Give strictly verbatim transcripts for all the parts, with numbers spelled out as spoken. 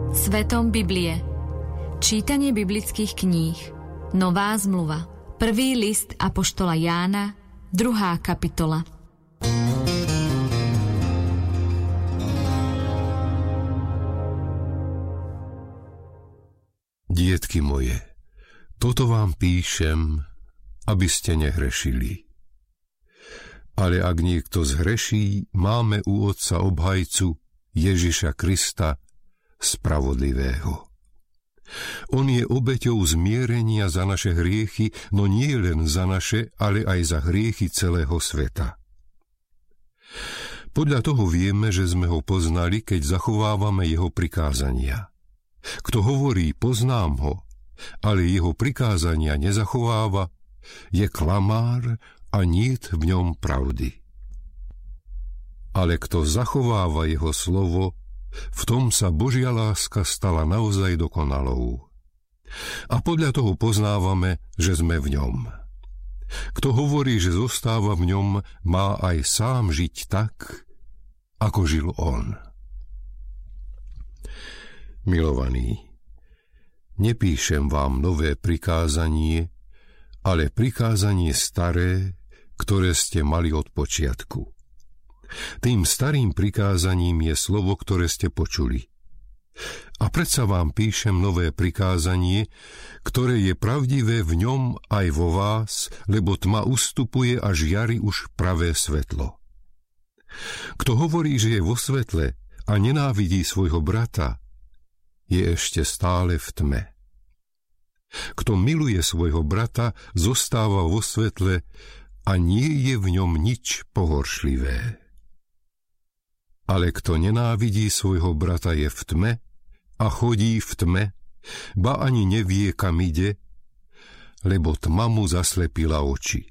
Svetom Biblie. Čítanie biblických kníh. Nová zmluva. Prvý list apoštola Jána, druhá kapitola. Dietky moje, toto vám píšem, aby ste nehrešili. Ale ak niekto zhreší, máme u Otca obhajcu Ježiša Krista, spravodlivého. On je obeťou zmierenia za naše hriechy, no nie len za naše, ale aj za hriechy celého sveta. Podľa toho vieme, že sme ho poznali, keď zachovávame jeho prikázania. Kto hovorí, poznám ho, ale jeho prikázania nezachováva, je klamár a niet v ňom pravdy. Ale kto zachováva jeho slovo, v tom sa Božia láska stala naozaj dokonalou. A podľa toho poznávame, že sme v ňom. Kto hovorí, že zostáva v ňom, má aj sám žiť tak, ako žil on. Milovaní, nepíšem vám nové prikázanie, ale prikázanie staré, ktoré ste mali od počiatku. Tým starým prikázaním je slovo, ktoré ste počuli. A predsa vám píšem nové prikázanie, ktoré je pravdivé v ňom aj vo vás, lebo tma ustupuje a žiari už pravé svetlo. Kto hovorí, že je vo svetle a nenávidí svojho brata, je ešte stále v tme. Kto miluje svojho brata, zostáva vo svetle a nie je v ňom nič pohoršlivé. Ale kto nenávidí svojho brata, je v tme a chodí v tme, ba ani nevie, kam ide, lebo tma mu zaslepila oči.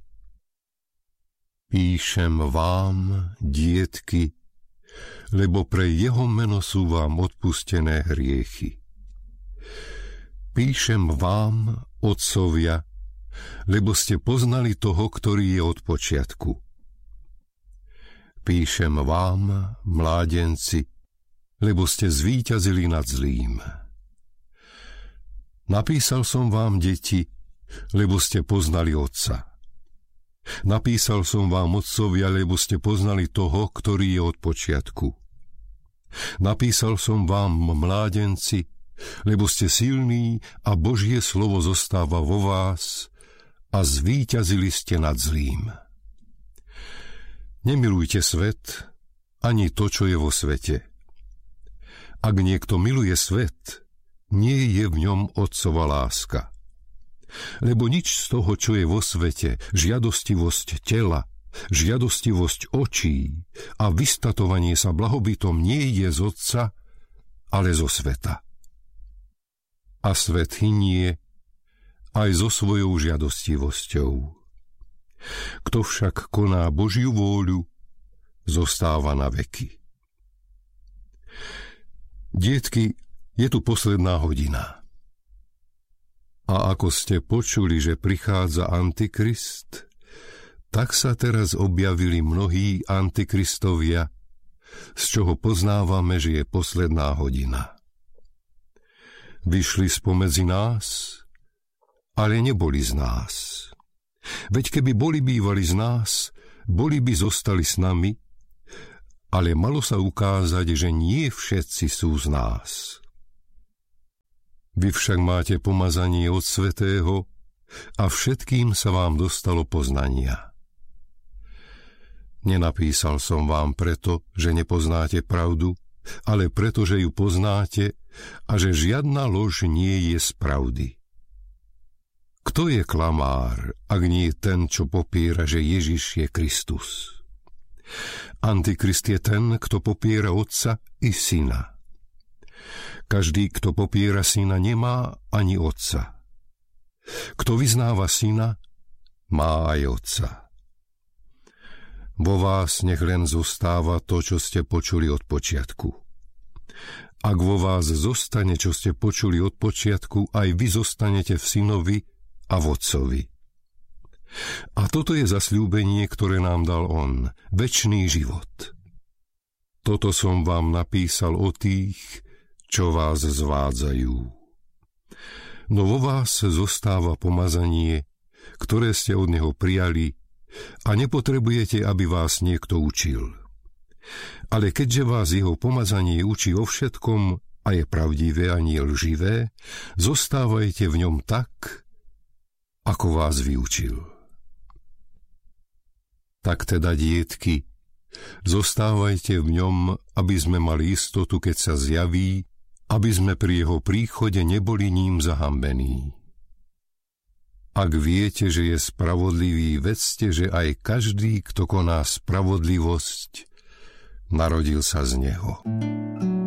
Píšem vám, dietky, lebo pre jeho meno sú vám odpustené hriechy. Píšem vám, otcovia, lebo ste poznali toho, ktorý je od počiatku. Píšem vám, mládenci, lebo ste zvíťazili nad zlým. Napísal som vám, deti, lebo ste poznali Otca. Napísal som vám, otcovia, lebo ste poznali toho, ktorý je od počiatku. Napísal som vám, mládenci, lebo ste silní a Božie slovo zostáva vo vás a zvíťazili ste nad zlým. Nemilujte svet, ani to, čo je vo svete. Ak niekto miluje svet, nie je v ňom Otcova láska. Lebo nič z toho, čo je vo svete, žiadostivosť tela, žiadostivosť očí a vystatovanie sa blahobytom nie je z Otca, ale zo sveta. A svet hynie aj so svojou žiadostivosťou. Kto však koná Božiu vôľu, zostáva na veky. Dietky, je tu posledná hodina. A ako ste počuli, že prichádza Antikrist, tak sa teraz objavili mnohí antikristovia, z čoho poznávame, že je posledná hodina. Vyšli spomedzi nás, ale neboli z nás. Veď keby boli bývali z nás, boli by zostali s nami, ale malo sa ukázať, že nie všetci sú z nás. Vy však máte pomazanie od Svätého a všetkým sa vám dostalo poznania. Nenapísal som vám preto, že nepoznáte pravdu, ale preto, že ju poznáte a že žiadna lož nie je z pravdy. Kto je klamár, ak nie ten, čo popiera, že Ježiš je Kristus? Antikrist je ten, kto popiera Otca i Syna. Každý, kto popiera Syna, nemá ani Otca. Kto vyznáva Syna, má aj Otca. Vo vás nech len zostáva to, čo ste počuli od počiatku. Ak vo vás zostane, čo ste počuli od počiatku, aj vy zostanete v Synovi a v Otcovi. A toto je zasľúbenie, ktoré nám dal on, večný život. Toto som vám napísal o tých, čo vás zvádzajú. No vo vás zostáva pomazanie, ktoré ste od neho prijali, a nepotrebujete, aby vás niekto učil. Ale keďže vás jeho pomazanie učí o všetkom a je pravdivé a nie lživé, zostávajte v ňom tak, ako vás vyučil. Tak teda, dietky, zostávajte v ňom, aby sme mali istotu, keď sa zjaví, aby sme pri jeho príchode neboli ním zahambení. Ak viete, že je spravodlivý, vedzte, že aj každý, kto koná spravodlivosť, narodil sa z neho.